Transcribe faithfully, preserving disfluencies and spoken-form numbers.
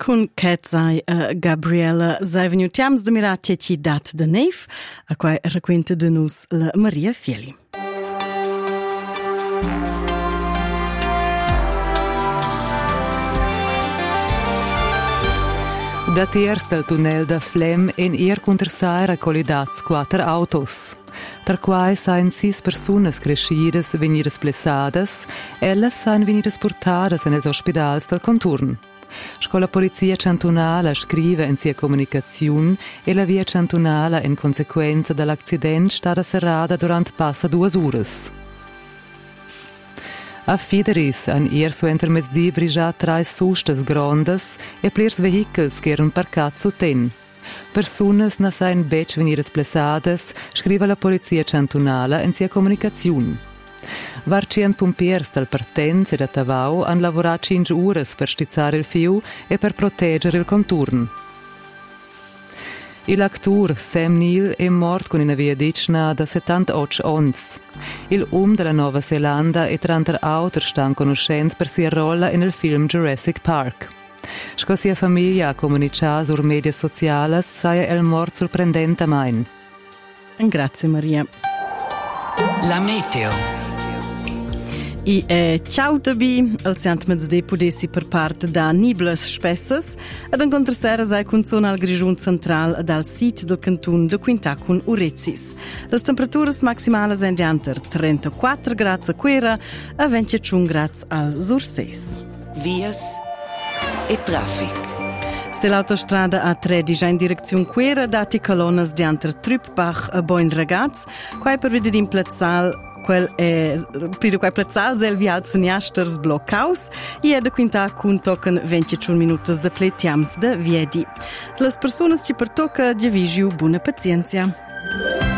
Cun Ketzai e Gabriella sei vegniu tiams de mirar teci dat de neiv, a quai raquenta de nus la Maria Fieli. Da tiers del tunnel da Flem en ier cuntersaira collidats quater autos. Per quai sain sis persunas crescidas venidas blessadas, ellas sain venidas portadas en els ospidals del conturn. Scola Polizia Cantonala scrive in sia comunicaziun e la via cantonala in consequenza dell'accident stata serrada durant passa duas uras. A Fideris han ier su enter mezzdi brigià trais sustas grondas e plirs vehicles che eran parcats su ten. Persunas na sain bec venidas blessadas, scrive la Polizia Cantonala in sia comunicaziun. Varcient pumpiers dal Partenz e da Tavau han lavorat cinque uras per stizzare il fiu e per proteggere il conturn. Il actor Sam Neill è mort con una via dicna da settantotto ons. Il um della Nuova Zelanda e tranter auter stan conoscent per sia rolla nel film Jurassic Park. Sco sia famiglia ha comunicato sur media socialas saia el mort sorprendente main. Grazie Maria. La meteo. I eh, ciao tabi, al siant mezzde pudessi per part da niblas spessas, ad incontra sera sai con zona al grigiun central dal sit del cantun de Quintacun Urezis. Las temperaturas maximales en dianter trentaquattro gradi a Quera a venticinque gradi al Surses. Vias e traffic. Se l'autostrada A tredici in direzione Quera dati colonnas dianter Trüppbach a Boin Ragaz, quai per vedere in plazzal quel è per quei plazzals el vial seniasters bloccaus e è da quinta con token venticinque minutos de pletiams de viedi. Las personas ci per tocca giavigiu buona pazienza.